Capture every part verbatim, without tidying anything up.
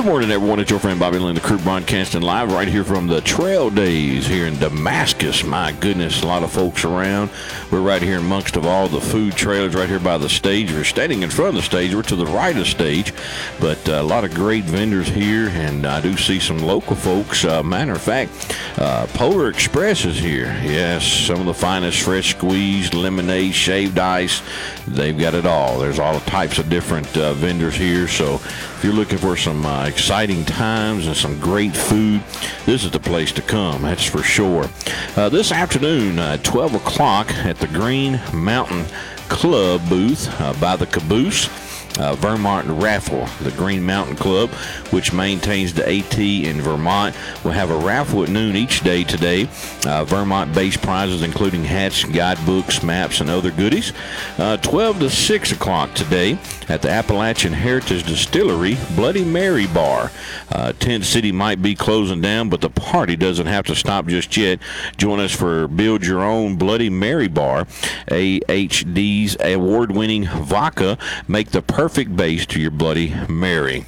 Good morning, everyone. It's your friend Bobby Lynn, the crew broadcasting live right here from the Trail Days here in Damascus. My goodness, a lot of folks around. We're right here amongst of all the food trailers right here by the stage. We're standing in front of the stage. We're to the right of the stage, but uh, a lot of great vendors here, and I do see some local folks. Uh, matter of fact, uh, Polar Express is here. Yes, some of the finest fresh squeezed lemonade, shaved ice. They've got it all. There's all types of different uh, vendors here, so if you're looking for some uh, exciting times and some great food, this is the place to come, that's for sure. Uh, this afternoon, uh, twelve o'clock at the Green Mountain Club booth uh, by the Caboose. Uh, Vermont Raffle, the Green Mountain Club, which maintains the AT in Vermont, will have a raffle at noon each day today. Uh, Vermont-based prizes including hats, guidebooks, maps, and other goodies. Uh, twelve to six o'clock today at the Appalachian Heritage Distillery Bloody Mary Bar. Uh, Tent City might be closing down, but the party doesn't have to stop just yet. Join us for Build Your Own Bloody Mary Bar. A H D's award-winning vodka make the perfect base to your Bloody Mary.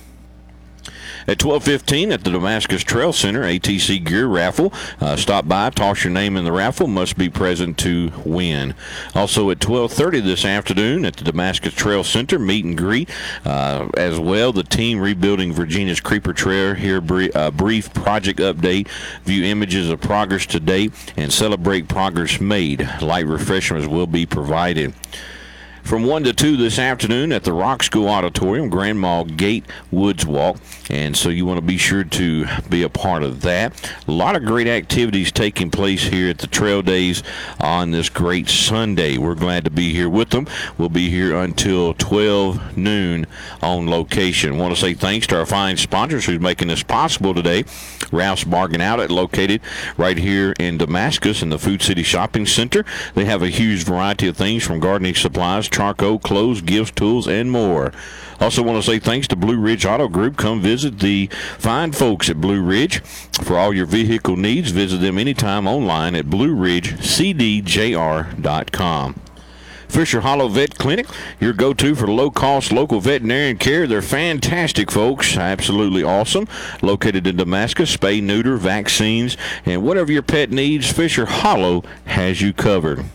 At twelve fifteen at the Damascus Trail Center, A T C Gear Raffle. Uh, stop by, toss your name in the raffle, must be present to win. Also at twelve thirty this afternoon at the Damascus Trail Center, meet and greet. Uh, as well, the team rebuilding Virginia's Creeper Trail. Here, a uh, brief project update, view images of progress to date, and celebrate progress made. Light refreshments will be provided. From one to two this afternoon at the Rock School Auditorium, Grand Mall Gate Woods Walk, and so you want to be sure to be a part of that. A lot of great activities taking place here at the Trail Days on this great Sunday. We're glad to be here with them. We'll be here until twelve noon on location. Want to say thanks to our fine sponsors who's making this possible today. Ralph's Bargain Outlet, located right here in Damascus in the Food City Shopping Center. They have a huge variety of things from gardening supplies, charcoal, clothes, gifts, tools, and more. Also want to say thanks to Blue Ridge Auto Group. Come visit the fine folks at Blue Ridge. For all your vehicle needs, visit them anytime online at blue ridge c d j r dot com. Fisher Hollow Vet Clinic, your go-to for low-cost local veterinarian care. They're fantastic folks, absolutely awesome. Located in Damascus, spay, neuter, vaccines, and whatever your pet needs, Fisher Hollow has you covered.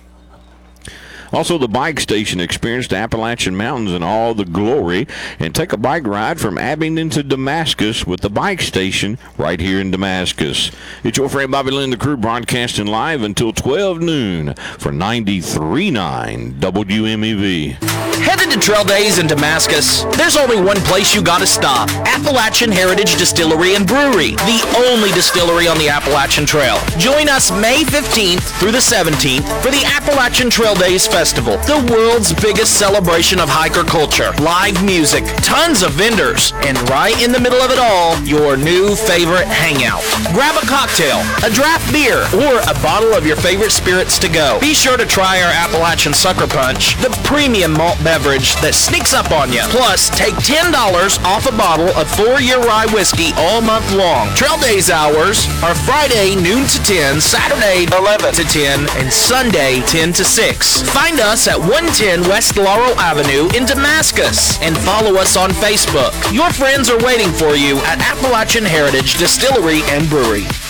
Also, the Bike Station. Experience the Appalachian Mountains in all the glory and take a bike ride from Abingdon to Damascus with the Bike Station right here in Damascus. It's your friend Bobby Lynn, the crew, broadcasting live until twelve noon for ninety-three point nine W M E V. Headed to Trail Days in Damascus? There's only one place you gotta stop. Appalachian Heritage Distillery and Brewery, the only distillery on the Appalachian Trail. Join us May fifteenth through the seventeenth for the Appalachian Trail Days Festival, the world's biggest celebration of hiker culture. Live music, tons of vendors, and right in the middle of it all, your new favorite hangout. Grab a cocktail, a draft beer, or a bottle of your favorite spirits to go. Be sure to try our Appalachian Sucker Punch, the premium malt beverage that sneaks up on you. Plus, take ten dollars off a bottle of four-year rye whiskey all month long. Trail Days hours are Friday noon to ten, Saturday eleven to ten, and Sunday ten to six. Find us at one ten West Laurel Avenue in Damascus and follow us on Facebook. Your friends are waiting for you at Appalachian Heritage Distillery and Brewery.